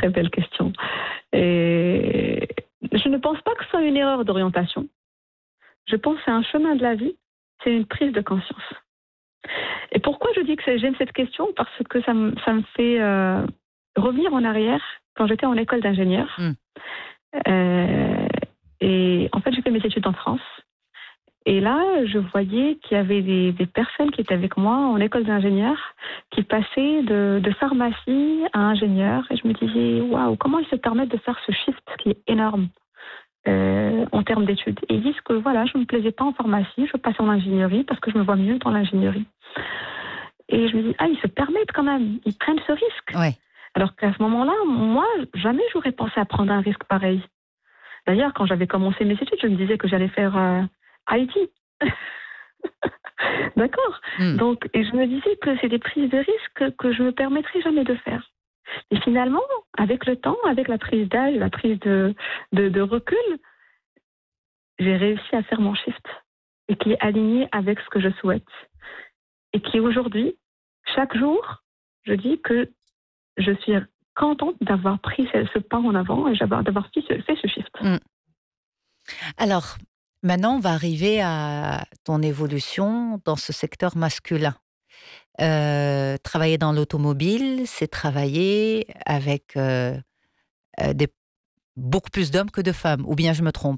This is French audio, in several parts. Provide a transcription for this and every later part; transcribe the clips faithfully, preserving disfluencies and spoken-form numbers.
très belle question. Et je ne pense pas que ce soit une erreur d'orientation. Je pense que c'est un chemin de la vie, c'est une prise de conscience. Et pourquoi je dis que j'aime cette question? Parce que ça me, ça me fait euh, revenir en arrière quand j'étais en école d'ingénieur. Mm. Euh, et en fait, j'ai fait mes études en France. Et là, je voyais qu'il y avait des, des personnes qui étaient avec moi en école d'ingénieur qui passaient de, de pharmacie à ingénieur. Et je me disais, waouh, comment ils se permettent de faire ce shift qui est énorme euh, en termes d'études. Et ils disent que voilà, je ne me plaisais pas en pharmacie, je passe en ingénierie parce que je me vois mieux dans l'ingénierie. Et je me dis, ah, ils se permettent quand même, ils prennent ce risque. Ouais. Alors qu'à ce moment-là, moi, jamais j'aurais pensé à prendre un risque pareil. D'ailleurs, quand j'avais commencé mes études, je me disais que j'allais faire euh, I T. D'accord. Mm. Donc, et je me disais que c'est des prises de risque que je ne me permettrais jamais de faire. Et finalement, avec le temps, avec la prise d'âge, la prise de, de, de recul, j'ai réussi à faire mon shift et qui est aligné avec ce que je souhaite. Et qui aujourd'hui, chaque jour, je dis que je suis contente d'avoir pris ce, ce pas en avant et d'avoir fait ce, fait ce shift. Mm. Alors, maintenant, on va arriver à ton évolution dans ce secteur masculin. Euh, travailler dans l'automobile, c'est travailler avec euh, euh, des, beaucoup plus d'hommes que de femmes, ou bien je me trompe?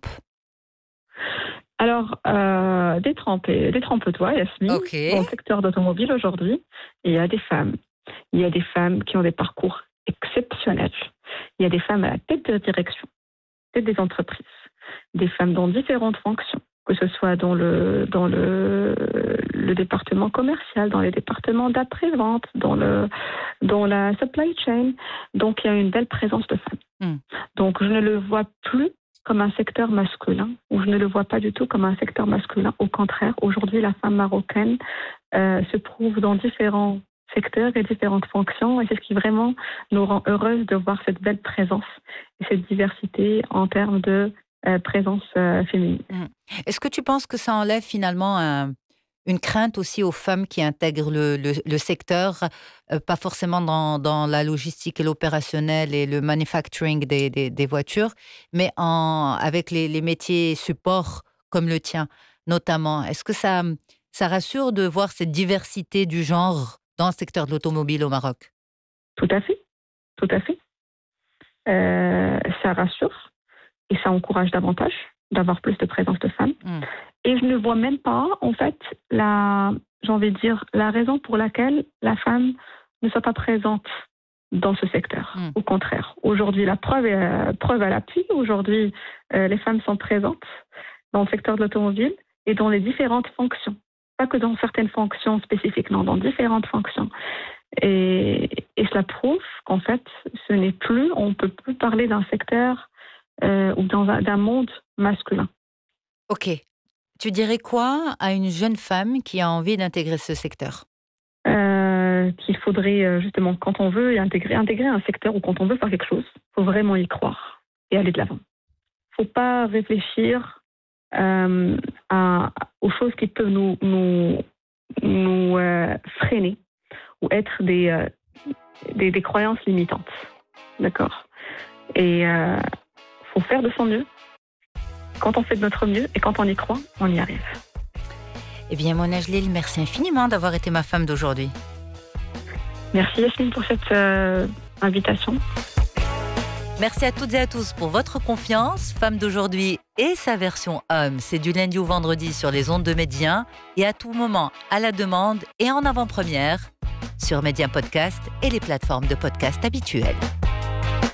Alors, euh, détrompe- détrompe-toi, Yasmine, Ok. dans le secteur d'automobile aujourd'hui, il y a des femmes. Il y a des femmes qui ont des parcours exceptionnels. Il y a des femmes à la tête de direction, tête des entreprises, des femmes dans différentes fonctions, que ce soit dans le, dans le, le département commercial, dans les départements d'après-vente, dans, le, dans la supply chain. Donc, il y a une belle présence de femmes. Mm. Donc, je ne le vois plus comme un secteur masculin, ou je ne le vois pas du tout comme un secteur masculin. Au contraire, aujourd'hui, la femme marocaine euh, se trouve dans différents secteurs et différentes fonctions, et c'est ce qui vraiment nous rend heureuses de voir cette belle présence et cette diversité en termes de euh, présence euh, féminine. Mm. Est-ce que tu penses que ça enlève finalement un, une crainte aussi aux femmes qui intègrent le, le, le secteur, euh, pas forcément dans, dans la logistique et l'opérationnel et le manufacturing des, des, des voitures, mais en, avec les, les métiers support comme le tien notamment? Est-ce que ça, ça rassure de voir cette diversité du genre dans le secteur de l'automobile au Maroc? Tout à fait, tout à fait. Euh, ça rassure et ça encourage davantage d'avoir plus de présence de femmes. Mm. Et je ne vois même pas, en fait, la, j'ai envie de dire, la raison pour laquelle la femme ne soit pas présente dans ce secteur. Mm. Au contraire, aujourd'hui, la preuve est euh, preuve à l'appui. Aujourd'hui, euh, les femmes sont présentes dans le secteur de l'automobile et dans les différentes fonctions. Pas que dans certaines fonctions spécifiques, non, dans différentes fonctions. Et, et cela prouve qu'en fait, ce n'est plus, on ne peut plus parler d'un secteur euh, ou dans un, d'un monde masculin. Ok. Tu dirais quoi à une jeune femme qui a envie d'intégrer ce secteur? euh, Qu'il faudrait euh, justement, quand on veut intégrer, intégrer un secteur ou quand on veut faire quelque chose, il faut vraiment y croire et aller de l'avant. Il ne faut pas réfléchir euh, à, aux choses qui peuvent nous, nous, nous euh, freiner ou être des, euh, des, des croyances limitantes. D'accord? Et il euh, faut faire de son mieux. Quand on fait de notre mieux et quand on y croit, on y arrive. Eh bien, Mona Jalil, merci infiniment d'avoir été ma femme d'aujourd'hui. Merci Yasmine pour cette euh, invitation. Merci à toutes et à tous pour votre confiance. Femme d'aujourd'hui et sa version homme, c'est du lundi au vendredi sur les ondes de Média et à tout moment à la demande et en avant-première sur Média Podcast et les plateformes de podcast habituelles.